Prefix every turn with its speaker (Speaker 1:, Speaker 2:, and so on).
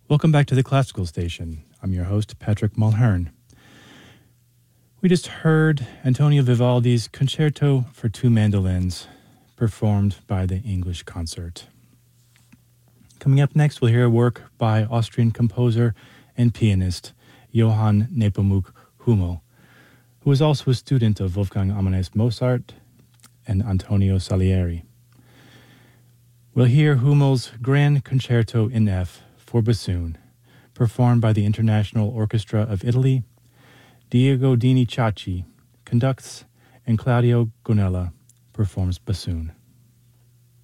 Speaker 1: Welcome back to the Classical Station. I'm your host, Patrick Mulhern. We just heard Antonio Vivaldi's Concerto for Two Mandolins, performed by the English Concert. Coming up next, we'll hear a work by Austrian composer and pianist Johann Nepomuk Hummel, who was also a student of Wolfgang Amadeus Mozart and Antonio Salieri. We'll hear Hummel's Grand Concerto in F for bassoon, performed by the International Orchestra of Italy. Diego Dini Ciacci conducts, and Claudio Gonella performs bassoon.